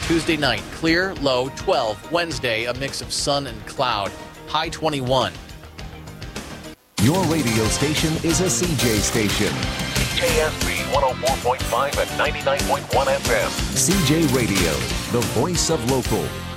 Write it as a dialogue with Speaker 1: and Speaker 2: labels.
Speaker 1: Tuesday night, clear, low 12. Wednesday, a mix of sun and cloud, high 21.
Speaker 2: Your radio station is a CJ station.
Speaker 3: CJSB 104.5 and 99.1 FM.
Speaker 2: CJ Radio, the voice of local.